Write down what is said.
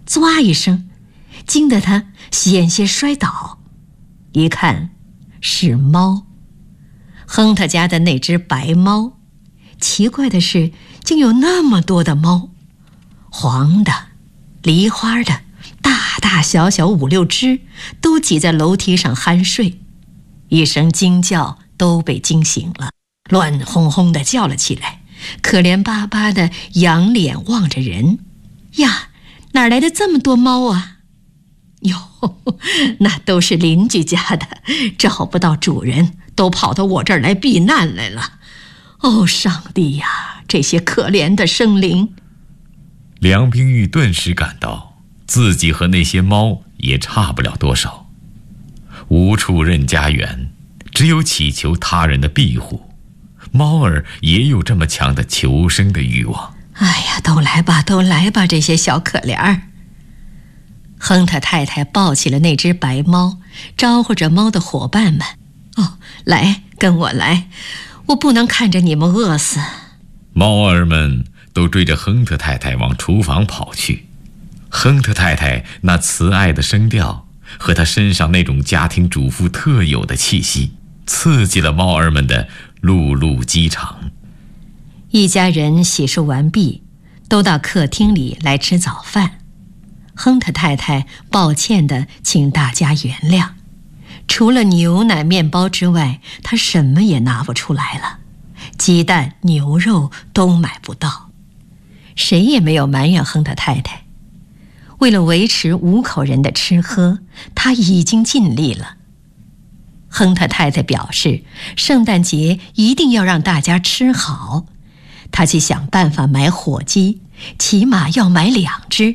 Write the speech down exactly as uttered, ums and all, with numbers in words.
唰一声，惊得他险些摔倒。一看是猫，亨特家的那只白猫。奇怪的是，竟有那么多的猫，黄的、梨花的，大大小小五六只，都挤在楼梯上酣睡。一声惊叫，都被惊醒了，乱哄哄地叫了起来，可怜巴巴地仰脸望着人。呀，哪来的这么多猫啊？哟，那都是邻居家的，找不到主人，都跑到我这儿来避难来了。哦，上帝呀，这些可怜的生灵！ 梁冰玉顿时感到自己和那些猫也差不了多少，无处任家园，只有祈求他人的庇护。猫儿也有这么强的求生的欲望。 哎呀，都来吧，都来吧，这些小可怜儿！亨特太太抱起了那只白猫，招呼着猫的伙伴们：“哦，来，跟我来，我不能看着你们饿死。” 猫儿们都追着亨特太太往厨房跑去。亨特太太那慈爱的声调和她身上那种家庭主妇特有的气息，刺激了猫儿们的辘辘饥肠。 一家人洗漱完毕，都到客厅里来吃早饭。亨特太太抱歉地请大家原谅，除了牛奶、面包之外，她什么也拿不出来了，鸡蛋、牛肉都买不到。谁也没有埋怨亨特太太，为了维持五口人的吃喝，她已经尽力了。亨特太太表示，圣诞节一定要让大家吃好，她去想办法买火鸡，起码要买两只。